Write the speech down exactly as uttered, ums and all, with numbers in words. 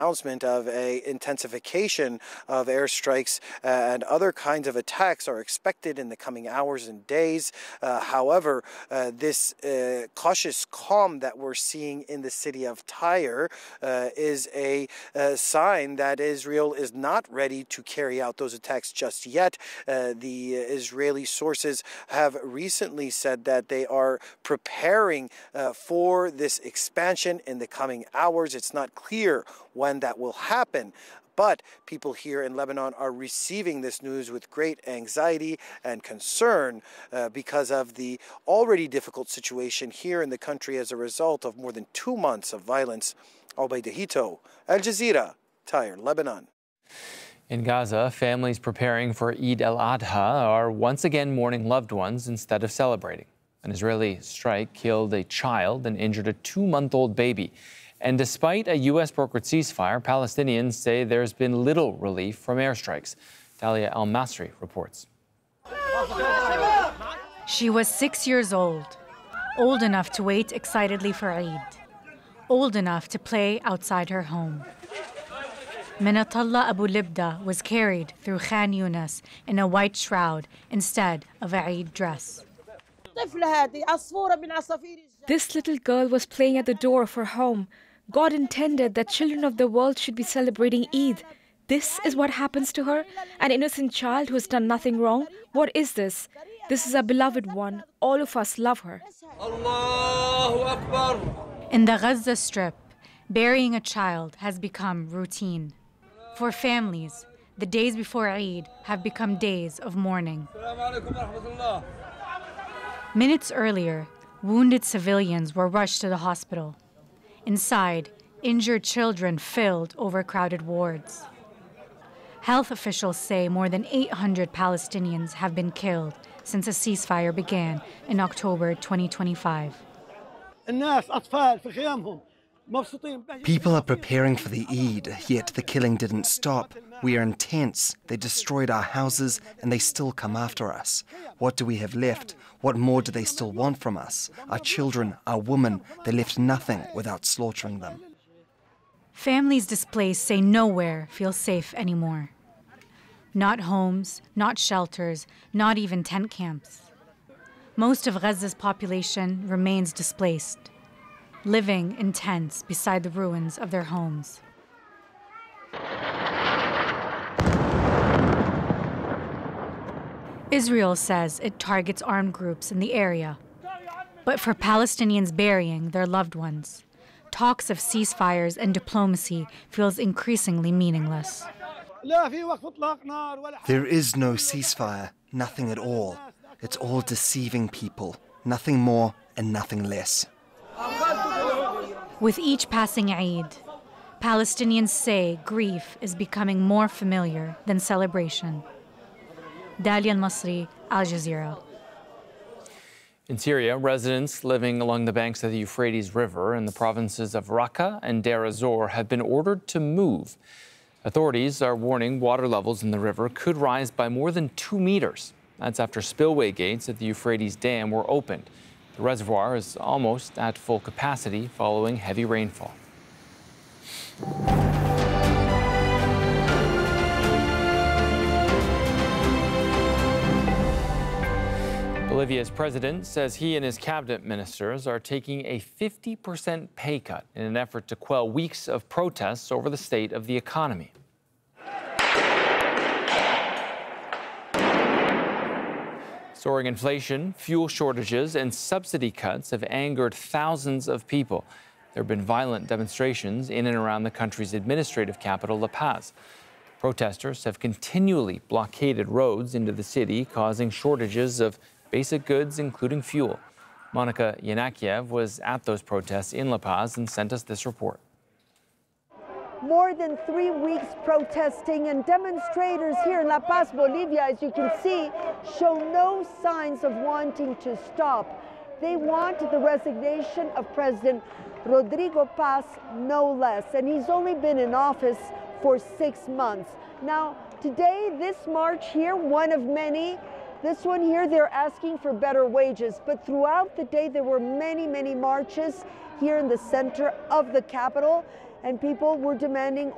announcement of a intensification of airstrikes uh, and other kinds of attacks are expected in the coming hours and days. Uh, however, uh, this uh, cautious calm that we're seeing in the city of Tyre uh, is a, a sign that Israel is not ready to carry out those attacks just yet. Uh, the Israeli sources have recently said that they are preparing uh, for this expansion in the coming hours. It's not clear when that will happen. But people here in Lebanon are receiving this news with great anxiety and concern uh, because of the already difficult situation here in the country as a result of more than two months of violence. Ubaida Hito, Al Jazeera, Tyre, Lebanon. In Gaza, families preparing for Eid al-Adha are once again mourning loved ones instead of celebrating. An Israeli strike killed a child and injured a two-month-old baby. And despite a U S brokered ceasefire, Palestinians say there's been little relief from airstrikes. Talia Al-Masri reports. She was six years old, old enough to wait excitedly for Eid, old enough to play outside her home. Minatullah Abu Libda was carried through Khan Yunis in a white shroud instead of a Eid dress. This little girl was playing at the door of her home. God intended that children of the world should be celebrating Eid. This is what happens to her? An innocent child who has done nothing wrong? What is this? This is a beloved one. All of us love her. Allahu Akbar. In the Gaza Strip, burying a child has become routine. For families, the days before Eid have become days of mourning. Minutes earlier, wounded civilians were rushed to the hospital. Inside, injured children filled overcrowded wards. Health officials say more than eight hundred Palestinians have been killed since a ceasefire began in October twenty twenty-five. People are preparing for the Eid, yet the killing didn't stop. We are intense. They destroyed our houses and they still come after us. What do we have left? What more do they still want from us? Our children, our women, they left nothing without slaughtering them. Families displaced say nowhere feels safe anymore. Not homes, not shelters, not even tent camps. Most of Gaza's population remains displaced, living in tents beside the ruins of their homes. Israel says it targets armed groups in the area. But for Palestinians burying their loved ones, talks of ceasefires and diplomacy feels increasingly meaningless. There is no ceasefire, nothing at all. It's all deceiving people, nothing more and nothing less. With each passing Eid, Palestinians say grief is becoming more familiar than celebration. Dalia Al-Masri, Al Jazeera. In Syria, residents living along the banks of the Euphrates River in the provinces of Raqqa and Deir ez-Zor have been ordered to move. Authorities are warning water levels in the river could rise by more than two meters. That's after spillway gates at the Euphrates Dam were opened. The reservoir is almost at full capacity following heavy rainfall. Bolivia's president says he and his cabinet ministers are taking a fifty percent pay cut in an effort to quell weeks of protests over the state of the economy. Soaring inflation, fuel shortages, and subsidy cuts have angered thousands of people. There have been violent demonstrations in and around the country's administrative capital, La Paz. Protesters have continually blockaded roads into the city, causing shortages of basic goods, including fuel. Monica Yanakiev was at those protests in La Paz and sent us this report. More than three weeks protesting, and demonstrators here in La Paz, Bolivia, as you can see, show no signs of wanting to stop. They want the resignation of President Rodrigo Paz, no less, and he's only been in office for six months. Now, today, this march here, one of many, this one here, they're asking for better wages, but throughout the day, there were many, many marches here in the center of the capital, and people were demanding